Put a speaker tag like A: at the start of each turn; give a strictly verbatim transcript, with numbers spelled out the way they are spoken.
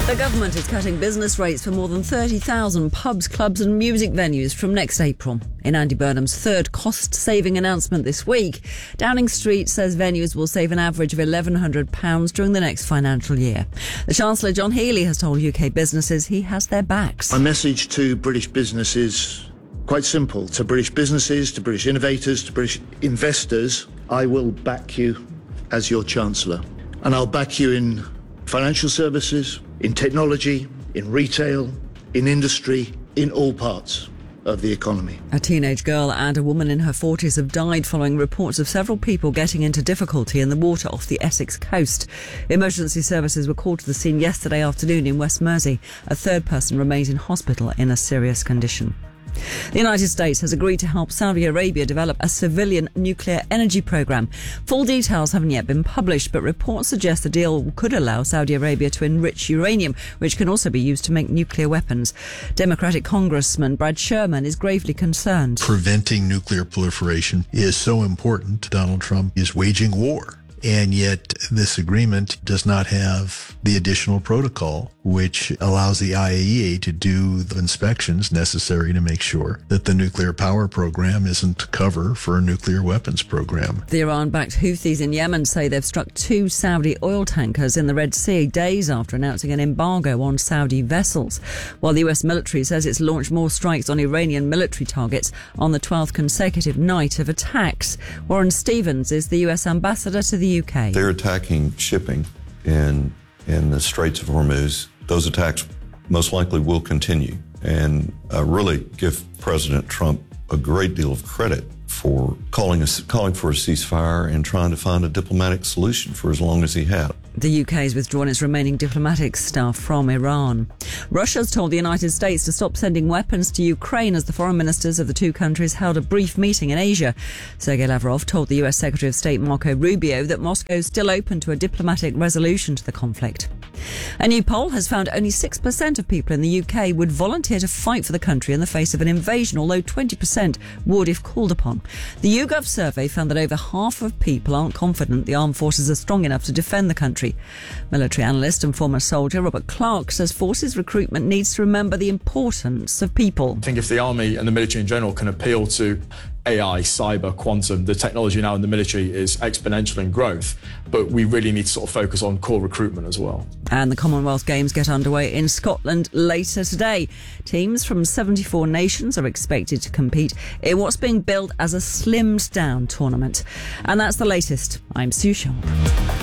A: The government is cutting business rates for more than thirty thousand pubs, clubs and music venues from next April. In Andy Burnham's third cost-saving announcement this week, Downing Street says venues will save an average of eleven hundred pounds during the next financial year. The Chancellor, John Healey, has told U K businesses he has their backs.
B: My message to British businesses, quite simple. To British businesses, to British innovators, to British investors, I will back you as your Chancellor. And I'll back you in financial services, in technology, in retail, in industry, in all parts of the economy.
A: A teenage girl and a woman in her forties have died following reports of several people getting into difficulty in the water off the Essex coast. Emergency services were called to the scene yesterday afternoon in West Mersey. A third person remains in hospital in a serious condition. The United States has agreed to help Saudi Arabia develop a civilian nuclear energy program. Full details haven't yet been published, but reports suggest the deal could allow Saudi Arabia to enrich uranium, which can also be used to make nuclear weapons. Democratic Congressman Brad Sherman is gravely concerned.
C: Preventing nuclear proliferation is so important. Donald Trump is waging war. And yet this agreement does not have the additional protocol, which allows the I A E A to do the inspections necessary to make sure that the nuclear power program isn't cover for a nuclear weapons program.
A: The Iran-backed Houthis in Yemen say they've struck two Saudi oil tankers in the Red Sea days after announcing an embargo on Saudi vessels, while the U S military says it's launched more strikes on Iranian military targets on the twelfth consecutive night of attacks. Warren Stevens is the U S ambassador to the U K.
D: They're attacking shipping in in the Straits of Hormuz. Those attacks most likely will continue, and uh, really give President Trump a great deal of credit for calling a, calling for a ceasefire and trying to find a diplomatic solution for as long as he had.
A: The U K has withdrawn its remaining diplomatic staff from Iran. Russia's told the United States to stop sending weapons to Ukraine as the foreign ministers of the two countries held a brief meeting in Asia. Sergei Lavrov told the U S Secretary of State Marco Rubio that Moscow is still open to a diplomatic resolution to the conflict. A new poll has found only six percent of people in the U K would volunteer to fight for the country in the face of an invasion, although twenty percent would if called upon. The YouGov survey found that over half of people aren't confident the armed forces are strong enough to defend the country. Military analyst and former soldier Robert Clark says forces recruitment needs to remember the importance of people.
E: I think if the army and the military in general can appeal to A I, cyber, quantum, the technology now in the military is exponential in growth, but we really need to sort of focus on core recruitment as well.
A: And the Commonwealth Games get underway in Scotland later today. Teams from seventy-four nations are expected to compete in what's being billed as a slimmed down tournament. And that's the latest. I'm Sue Shaw.